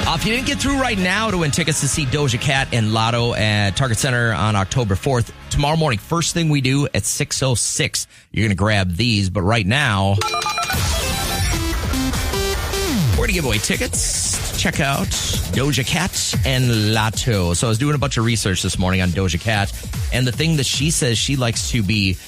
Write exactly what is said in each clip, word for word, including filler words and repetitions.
Uh, if you didn't get through right now to win tickets to see Doja Cat and Lotto at Target Center on October fourth, tomorrow morning, first thing we do at six oh six, you're going to grab these. But right now, we're going to give away tickets to check out Doja Cat and Lotto. So I was doing a bunch of research this morning on Doja Cat, and the thing that she says she likes to be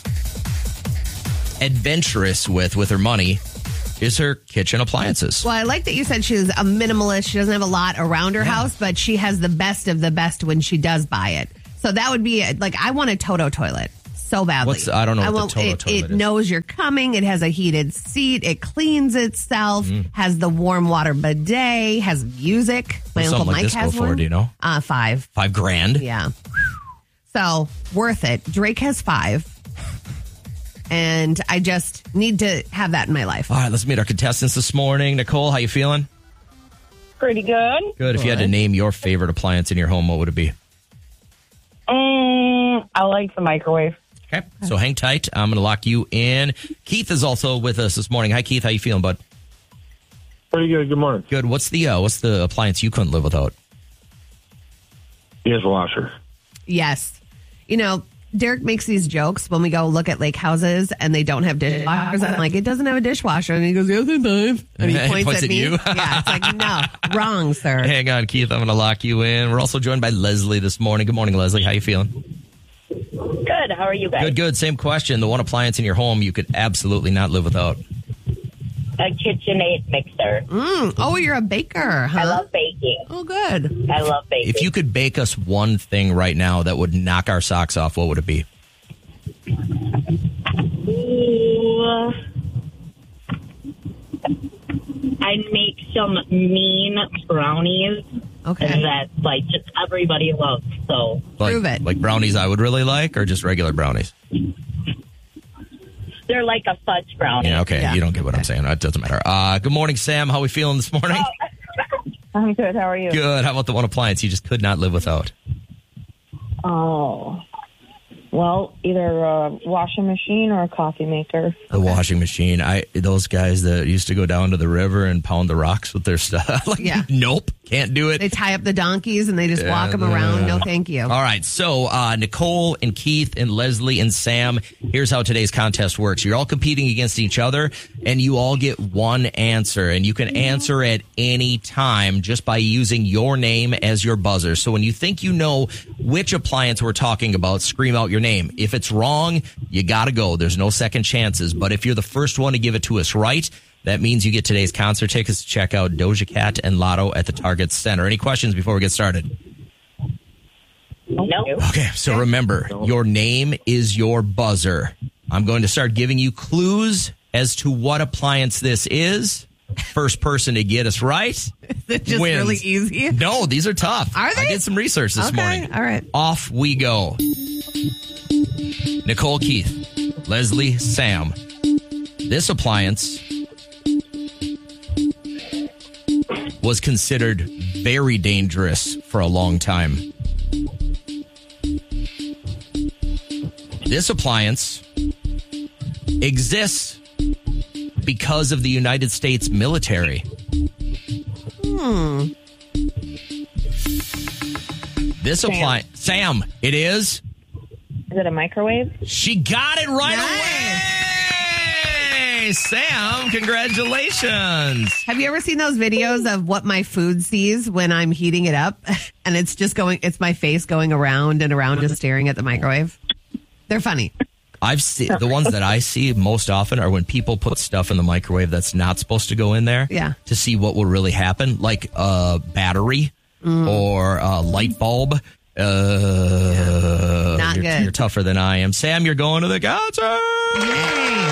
adventurous with with her money is her kitchen appliances. Well, I like that you said she's a minimalist. She doesn't have a lot around her yeah. house, but she has the best of the best when she does buy it. So that would be, like, I want a Toto toilet so badly. What's, I don't know I what the Toto it, toilet it is. It knows you're coming. It has a heated seat. It cleans itself. Mm. Has the warm water bidet. Has music. My What's Uncle like Mike this has go one. For, do you know? Uh, five. Five grand? Yeah. So, worth it. Drake has five. And I just need to have that in my life. All right, let's meet our contestants this morning. Nicole, how you feeling? Pretty good. Good. If you had to name your favorite appliance in your home, what would it be? Um, I like the microwave. Okay, so hang tight. I'm going to lock you in. Keith is also with us this morning. Hi, Keith. How you feeling, bud? Pretty good. Good morning. Good. What's the uh, what's the appliance you couldn't live without? Dishwasher. Yes. You know, Derek makes these jokes when we go look at lake houses and they don't have dishwashers. I'm like, it doesn't have a dishwasher. And he goes, yes, it does. And he points, points at, at me. you. Yeah, it's like, no, wrong, sir. Hang on, Keith. I'm going to lock you in. We're also joined by Leslie this morning. Good morning, Leslie. How you feeling? Good. How are you guys? Good, good. Same question. The one appliance in your home you could absolutely not live without. A KitchenAid mixer. Mm. Oh, you're a baker, huh? I love baking. Oh, good. I love baking. If you could bake us one thing right now that would knock our socks off, what would it be? Ooh. I'd make some mean brownies. Okay. That, like, just everybody loves. So Like, Prove it. Like brownies I would really like, or just regular brownies? they're like a fudge brownie. Yeah, okay. Yeah. You don't get what I'm saying. It doesn't matter. Uh, good morning, Sam. How are we feeling this morning? I'm good. How are you? Good. How about the one appliance you just could not live without? Oh, well, either a washing machine or a coffee maker. The washing machine. I those guys that used to go down to the river and pound the rocks with their stuff. like, Yeah. Nope. Can't do it. They tie up the donkeys and they just walk them around. No, thank you. All right. So, uh, Nicole and Keith and Leslie and Sam, here's how today's contest works. You're all competing against each other, and you all get one answer. And you can answer at any time just by using your name as your buzzer. So when you think you know which appliance we're talking about, scream out your name. If it's wrong, you got to go. There's no second chances. But if you're the first one to give it to us right, that means you get today's concert tickets to check out Doja Cat and Lotto at the Target Center. Any questions before we get started? No. Okay, so remember, your name is your buzzer. I'm going to start giving you clues as to what appliance this is. First person to get us right Is it just wins. really easy? No, these are tough. Are they? I did some research this Okay, morning. all right. Off we go. Nicole, Keith, Leslie, Sam. This appliance was considered very dangerous for a long time. This appliance exists because of the United States military. Hmm. This appliance, Sam, it is. Is it a microwave? She got it right Nice. away. Sam, congratulations. Have you ever seen those videos of what my food sees when I'm heating it up? And it's just going, it's my face going around and around just staring at the microwave. They're funny. I've seen the ones that I see most often are when people put stuff in the microwave that's not supposed to go in there. Yeah. To see what will really happen, like a battery or a light bulb. Uh, Not you're, good. You're tougher than I am. Sam, you're going to the concert. Yay.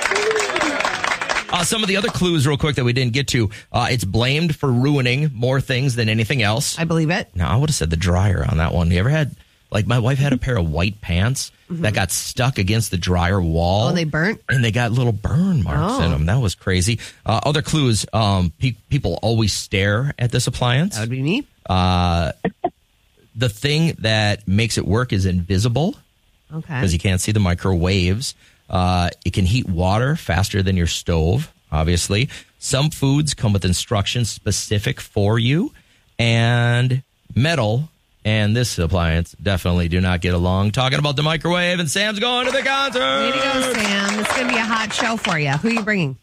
Uh, some of the other clues real quick that we didn't get to. Uh, it's blamed for ruining more things than anything else. I believe it. Now, I would have said the dryer on that one. You ever had, like, my wife had a pair of white pants that got stuck against the dryer wall. Oh, they burnt? And they got little burn marks Oh. in them. That was crazy. Uh, other clues, um, pe- people always stare at this appliance. That would be me. Uh, the thing that makes it work is invisible Okay. because you can't see the microwaves. Uh, it can heat water faster than your stove, obviously. Some foods come with instructions specific for you, and metal and this appliance definitely do not get along. Talking about the microwave, and Sam's going to the concert. Way to go, Sam. It's going to be a hot show for you. Who are you bringing?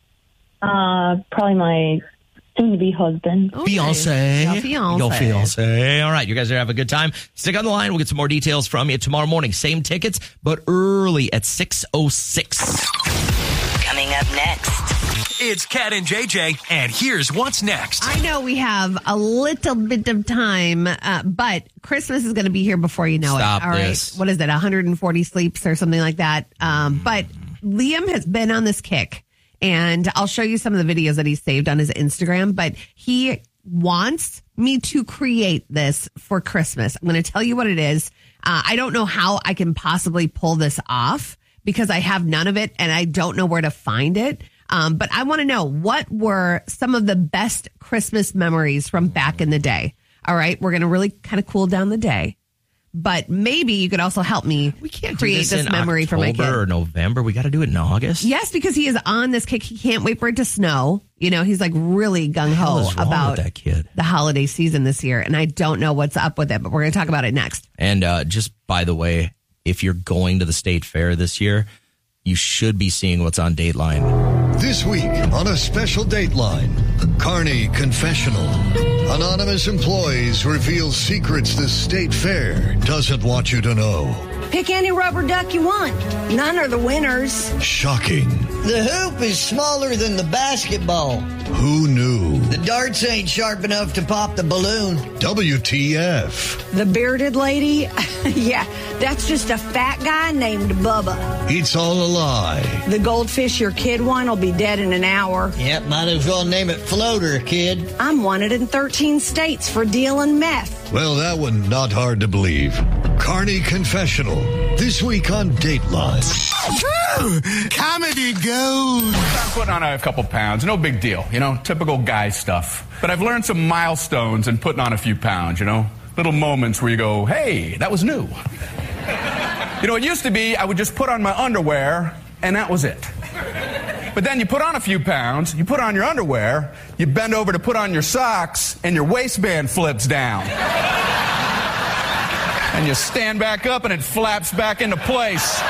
Uh, probably my soon-to-be husband. Okay. Fiance. Your fiance. Your fiance. All right, you guys are having a good time. Stick on the line. We'll get some more details from you tomorrow morning. Same tickets, but early at six oh six. Coming up next. It's Kat and J J, and here's what's next. I know we have a little bit of time, uh, but Christmas is going to be here before you know Stop it. All this. right. What is it? one hundred forty sleeps or something like that. Um, but Liam has been on this kick, and I'll show you some of the videos that he saved on his Instagram, but he wants me to create this for Christmas. I'm going to tell you what it is. Uh, I don't know how I can possibly pull this off because I have none of it and I don't know where to find it. Um, but I want to know, what were some of the best Christmas memories from back in the day? All right. We're going to really kind of cool down the day, but maybe you could also help me We can't create do this, this in memory October for my kid. or November. We got to do it in August. Yes, because he is on this kick. He can't wait for it to snow. You know, he's like really gung hell ho is wrong about with that kid? the holiday season this year. And I don't know what's up with it, but we're going to talk about it next. And uh, just by the way, if you're going to the state fair this year, you should be seeing what's on Dateline. This week on a special Dateline, Carney Confessional. Anonymous employees reveal secrets the state fair doesn't want you to know. Pick any rubber duck you want. None are the winners. Shocking. The hoop is smaller than the basketball. Who knew? The darts ain't sharp enough to pop the balloon. W T F. The bearded lady? Yeah, that's just a fat guy named Bubba. It's all a lie. The goldfish your kid won will be dead in an hour. Yep, might as well name it Floater, kid. I'm wanted in thirteen states for dealing meth. Well, that one not hard to believe. Carney Confessional. This week on Dateline. Comedy gold. I'm putting on a couple pounds. No big deal. You know, typical guy stuff. But I've learned some milestones in putting on a few pounds, you know? Little moments where you go, hey, that was new. You know, it used to be I would just put on my underwear, and that was it. But then you put on a few pounds, you put on your underwear, you bend over to put on your socks, and your waistband flips down. And you stand back up, and it flaps back into place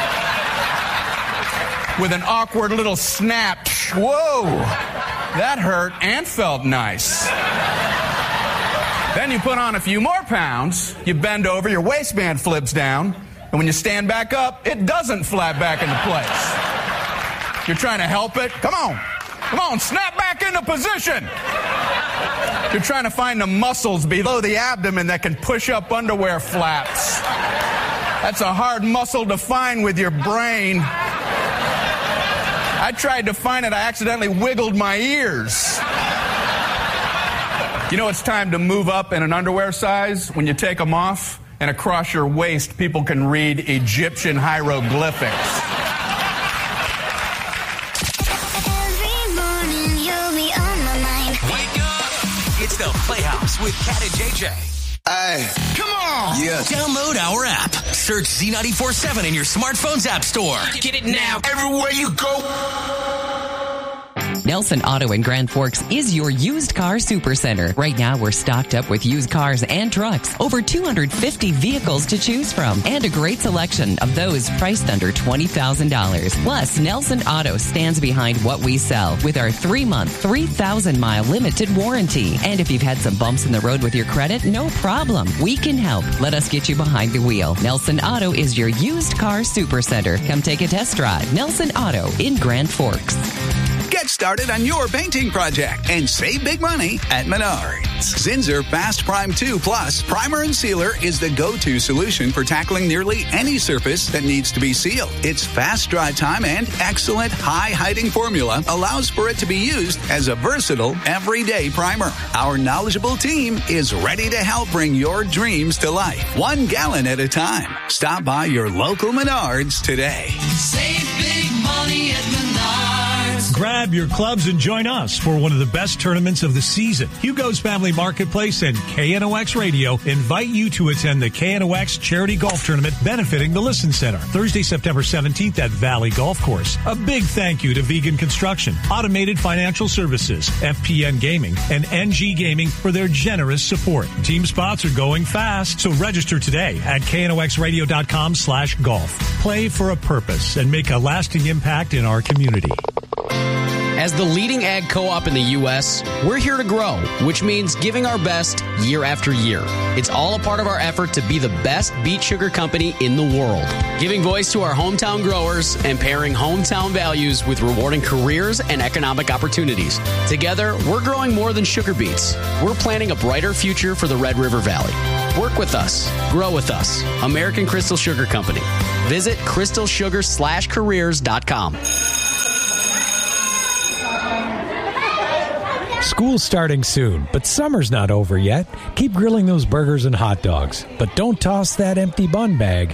with an awkward little snap. Whoa, that hurt and felt nice. Then you put on a few more pounds, you bend over, your waistband flips down, and when you stand back up, it doesn't flap back into place. You're trying to help it. Come on. Come on, snap back into position. You're trying to find the muscles below the abdomen that can push up underwear flaps. That's a hard muscle to find with your brain. I tried to find it. I accidentally wiggled my ears. You know it's time to move up in an underwear size when you take them off, and across your waist people can read Egyptian hieroglyphics. Every morning you'll be on my mind. Wake up! It's the Playhouse with Kat and J J. Hey, come on! Yes. Download our app. Search Z ninety-four seven in your smartphone's app store. Get it now. Everywhere you go. Nelson Auto in Grand Forks is your used car supercenter. Right now, we're stocked up with used cars and trucks. Over two hundred fifty vehicles to choose from. And a great selection of those priced under twenty thousand dollars. Plus, Nelson Auto stands behind what we sell with our three-month, three thousand mile limited warranty. And if you've had some bumps in the road with your credit, no problem. We can help. Let us get you behind the wheel. Nelson Auto is your used car supercenter. Come take a test drive. Nelson Auto in Grand Forks. Get started on your painting project and save big money at Menards. Zinsser Fast Prime two Plus Primer and Sealer is the go-to solution for tackling nearly any surface that needs to be sealed. Its fast dry time and excellent high-hiding formula allows for it to be used as a versatile, everyday primer. Our knowledgeable team is ready to help bring your dreams to life, one gallon at a time. Stop by your local Menards today. Save big money at Menards. Grab your clubs and join us for one of the best tournaments of the season. Hugo's Family Marketplace and K N O X Radio invite you to attend the K N O X Charity Golf Tournament benefiting the Listen Center, Thursday, September seventeenth at Valley Golf Course. A big thank you to Vegan Construction, Automated Financial Services, F P N Gaming, and N G Gaming for their generous support. Team spots are going fast, so register today at K N O X radio dot com slash golf. Play for a purpose and make a lasting impact in our community. As the leading ag co-op in the U S, we're here to grow, which means giving our best year after year. It's all a part of our effort to be the best beet sugar company in the world. Giving voice to our hometown growers and pairing hometown values with rewarding careers and economic opportunities. Together, we're growing more than sugar beets. We're planning a brighter future for the Red River Valley. Work with us. Grow with us. American Crystal Sugar Company. Visit crystal sugar slash careers dot com. School's starting soon, but summer's not over yet. Keep grilling those burgers and hot dogs, but don't toss that empty bun bag.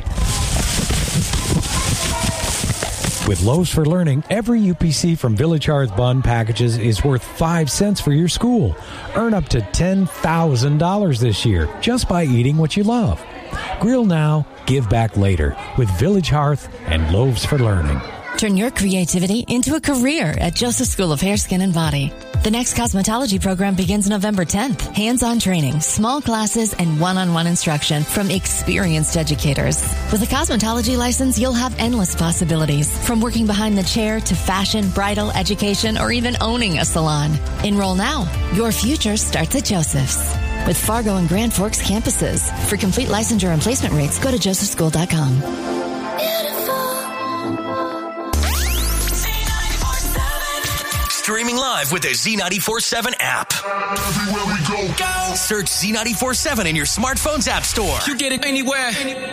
With Loaves for Learning, every U P C from Village Hearth Bun packages is worth five cents for your school. Earn up to ten thousand dollars this year just by eating what you love. Grill now, give back later with Village Hearth and Loaves for Learning. Turn your creativity into a career at Joseph School of Hair, Skin, and Body. The next cosmetology program begins November tenth. Hands-on training, small classes, and one-on-one instruction from experienced educators. With a cosmetology license, you'll have endless possibilities, from working behind the chair to fashion, bridal, education, or even owning a salon. Enroll now. Your future starts at Joseph's. With Fargo and Grand Forks campuses. For complete licensure and placement rates, go to joseph school dot com. Streaming live with the Z ninety-four seven app. Everywhere we go. Go! Search Z ninety-four seven in your smartphone's app store. You get it anywhere.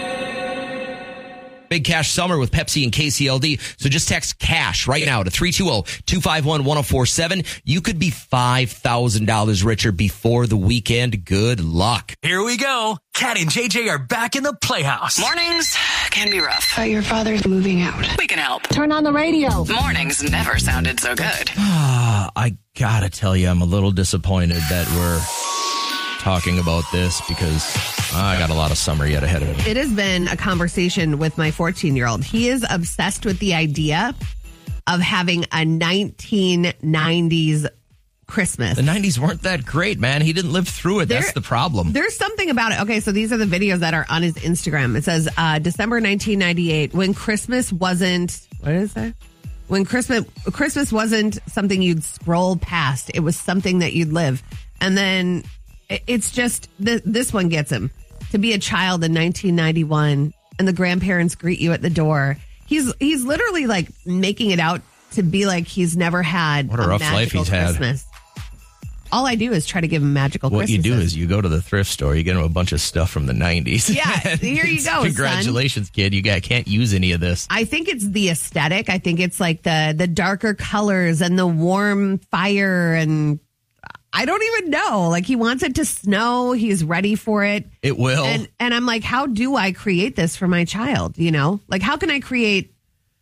Big Cash Summer with Pepsi and K C L D. So just text CASH right now to three two zero, two five one, one zero four seven. You could be five thousand dollars richer before the weekend. Good luck. Here we go. Kat and J J are back in the Playhouse. Mornings can be rough. But your father's moving out. We can help. Turn on the radio. Mornings never sounded so good. I gotta tell you, I'm a little disappointed that we're talking about this because I got a lot of summer yet ahead of me. It has been a conversation with my fourteen-year-old. He is obsessed with the idea of having a nineteen nineties Christmas. The nineties weren't that great, man. He didn't live through it. There, That's the problem. There's something about it. Okay, so these are the videos that are on his Instagram. It says uh, December nineteen ninety-eight, when Christmas wasn't, what is that? When Christmas Christmas wasn't something you'd scroll past. It was something that you'd live. And then it's just, this one gets him. To be a child in nineteen ninety-one and the grandparents greet you at the door. He's he's literally like making it out to be like he's never had what a, a rough life he's Christmas. had. All I do is try to give him magical What Christmases. you do is you go to the thrift store, you get him a bunch of stuff from the nineties. Yeah, here you go, Congratulations, son. kid. You got, can't use any of this. I think it's the aesthetic. I think it's like the the darker colors and the warm fire, and I don't even know. Like, he wants it to snow. He's ready for it. It will. And and I'm like, how do I create this for my child? You know, like, how can I create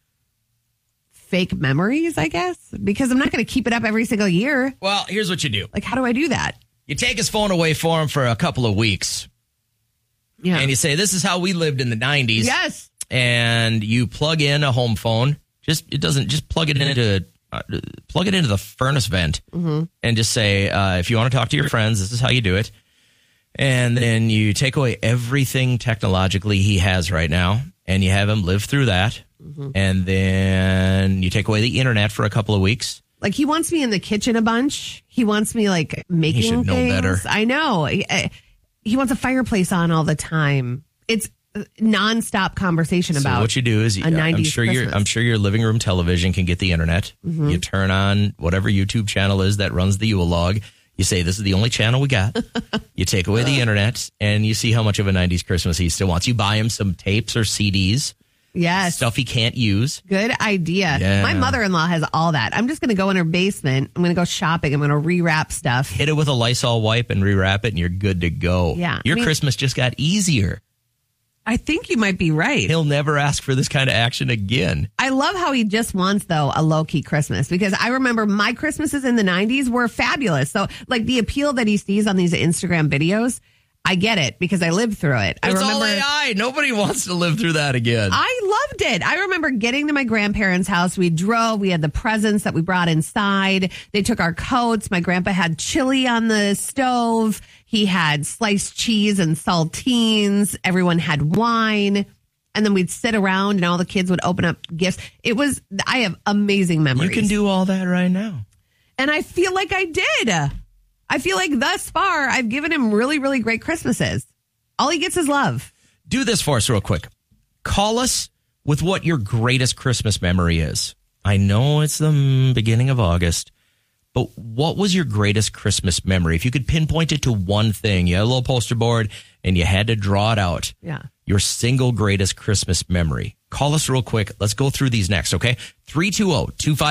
fake memories, I guess? Because I'm not going to keep it up every single year. Well, here's what you do. Like, how do I do that? You take his phone away for him for a couple of weeks. Yeah. And you say, this is how we lived in the nineties. Yes. And you plug in a home phone. Just, it doesn't, just plug it into, uh, plug it into the furnace vent mm-hmm. and just say, uh, if you want to talk to your friends, this is how you do it. And then you take away everything technologically he has right now, and you have him live through that. Mm-hmm. And then you take away the internet for a couple of weeks. Like, he wants me in the kitchen a bunch. He wants me, like, making He should know things. better. I know. He, he wants a fireplace on all the time. It's nonstop conversation So about what you do is, a nineties I'm sure your Christmas. I'm sure your living room television can get the internet. Mm-hmm. You turn on whatever YouTube channel is that runs the Yule log. You say, this is the only channel we got. You take away the internet, and you see how much of a nineties Christmas he still wants. You buy him some tapes or C Ds. Yes. Stuff he can't use. Good idea. Yeah. My mother-in-law has all that. I'm just going to go in her basement. I'm going to go shopping. I'm going to rewrap stuff. Hit it with a Lysol wipe and rewrap it, and you're good to go. Yeah. Your I mean, Christmas just got easier. I think you might be right. He'll never ask for this kind of action again. I love how he just wants, though, a low-key Christmas, because I remember my Christmases in the nineties were fabulous. So, like, the appeal that he sees on these Instagram videos, I get it because I lived through it. I It's remember, all A I. Nobody wants to live through that again. I loved it. I remember getting to my grandparents' house. We drove. We had the presents that we brought inside. They took our coats. My grandpa had chili on the stove. He had sliced cheese and saltines. Everyone had wine. And then we'd sit around and all the kids would open up gifts. It was, I have amazing memories. You can do all that right now. And I feel like I did. I feel like thus far, I've given him really, really great Christmases. All he gets is love. Do this for us real quick. Call us with what your greatest Christmas memory is. I know it's the beginning of August, but what was your greatest Christmas memory? If you could pinpoint it to one thing, you had a little poster board and you had to draw it out. Yeah. Your single greatest Christmas memory. Call us real quick. Let's go through these next, okay? three two zero, two five